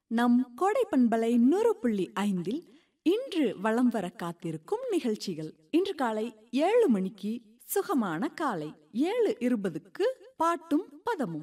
நம் கோடை பண்பலை 100.5 இன்று வலம் வர காத்திருக்கும் நிகழ்ச்சிகள். இன்று காலை 7 மணிக்கு சுகமான காலை, 7:20க்கு பாட்டும் பதமும்,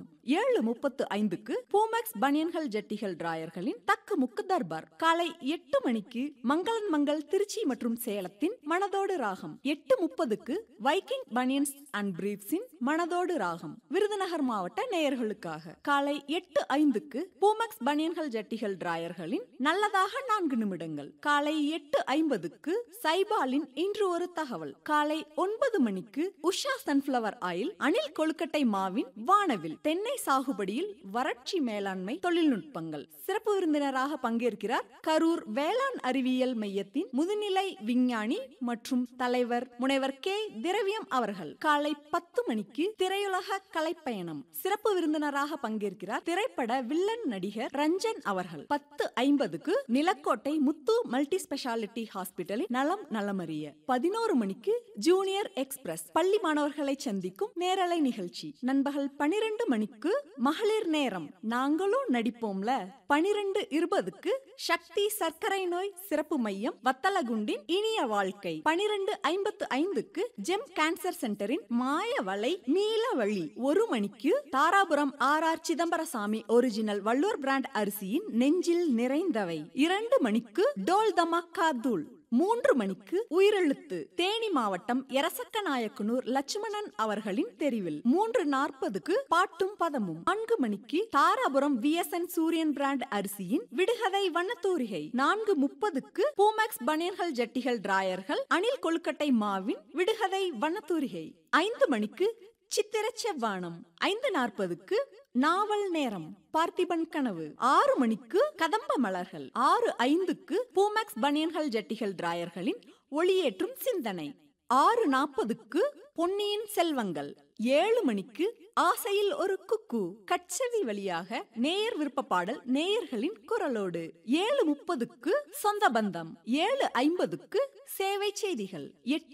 7:35க்கு பூமெக்ஸ் பனியன்கள் ஜட்டிகள் டிராயர்களின் தக்கு முக்கு தர்பார், காலை 8 மணிக்கு மங்களன் மங்கள் திருச்சி மற்றும் சேலத்தின் மனதோடு ராகம், 8:30க்கு வைக்கிங் பனியன்ஸ் அண்ட் பிரீப்ஸின் மனதோடு ராகம் விருதுநகர் மாவட்ட நேயர்களுக்காக, காலை 8:05க்கு பூமெக்ஸ் பனியன்கள் ஜட்டிகள் டிராயர்களின் நல்லதாக 4 நிமிடங்கள், காலை 8:50க்கு சைபாலின் இன்று ஒரு தகவல், காலை 9 மணிக்கு உஷா சன்ஃபிளவர் ஆயில் அணில் கொழுக்கட்டை மாவின் வானவில், தென்னை சாகுபடியில் வறட்சி மேலாண்மை தொழில்நுட்பங்கள். சிறப்பு விருந்தினராக பங்கேற்கிறார் கரூர் வேளாண் அறிவியல் மையத்தின் முதுநிலை விஞ்ஞானி மற்றும் தலைவர் முனைவர் கே திரவியம் அவர்கள். காலை 10 மணிக்கு திரையுலக கலைப்பயணம், சிறப்பு விருந்தினராக பங்கேற்கிறார் திரைப்பட வில்லன் நடிகர் ரஞ்சன் அவர்கள். 10:50க்கு நிலக்கோட்டை முத்து மல்டி ஸ்பெஷாலிட்டி ஹாஸ்பிட்டலில் நலம் நலமறிய. 11 மணிக்கு ஜூனியர் எக்ஸ்பிரஸ் பள்ளி மாணவர்களை சந்திக்கும் நேரலை நிகழ்ச்சி. நண்பகல் 12 மணிக்கு மகளிர் நேரம், நாங்களும் நடிப்போம்ல. 12:20க்கு சக்தி சர்க்கரை நோய் சிறப்பு மையம் வத்தலகுண்டின் இனிய வாழ்க்கை. 12:55க்கு ஜெம் கேன்சர் சென்டரின் மாயவலை மீள வழி. 1 மணிக்கு Dharapuram R Chidambarasamy original Valluvar brand அரிசியின் நெஞ்சில் நிறைந்தவை. 2 மணிக்கு டோல் தமாக்கா தூள். 3 மணிக்கு உயிரெழுத்து, தேனி மாவட்டம் எரசக்கநாயக்கனூர் லட்சுமணன் அவர்களின் தெரிவில். 3:40க்கு பாட்டும் பதமும். 4 மணிக்கு தாராபுரம் VSN சூரியன் பிராண்ட் அரிசியின் விடுகதை வண்ணத்தூரிகை. 4:30க்கு பூமெக்ஸ் பனியன்கள் ஜட்டிகள் டிராயர்கள் அணில் கொழுக்கட்டை மாவின் விடுகதை வண்ணத்தூரிகை. 5 மணிக்கு சித்திர செவ்வானம். 5:40க்கு நாவல் நேரம், பார்த்திபன் கனவு. 6 மணிக்கு கதம்ப மலர்கள். 6:05க்கு பூமெக்ஸ் பனியன்கள் ஜட்டிகள் டிராயர்களின் ஒளியேற்றும் சிந்தனை. 6:40க்கு பொன்னியின் செல்வங்கள். 7 மணிக்கு ஆசையில் ஒரு குக்கு, கட்சவி வழியாக நேயர் விருப்ப பாடல் நேயர்களின் குரலோடு. 7:30க்கு சொந்த பந்தம். 7:50க்கு சேவை செய்திகள்.